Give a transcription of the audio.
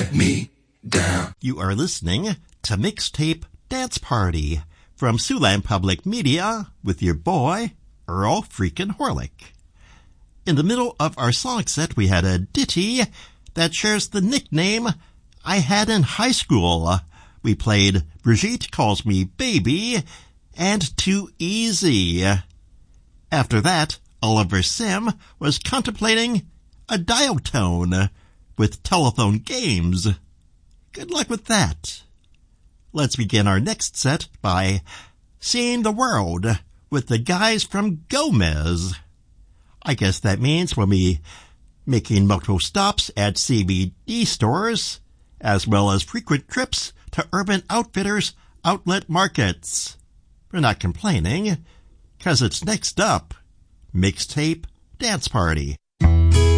Let me down. You are listening to Mixtape Dance Party from Siouxland Public Media with your boy, Earl freaking Horlick. In the middle of our song set, we had a ditty that shares the nickname I had in high school. We played Brigitte Calls Me Baby and Too Easy. After that, Oliver Sim was contemplating a dial tone with telephone games. Good luck with that. Let's begin our next set by Seeing the World with the guys from Gomez. I guess that means we'll be making multiple stops at CBD stores, as well as frequent trips to Urban Outfitters outlet markets. We're not complaining, 'cause it's next up, Mixtape Dance Party.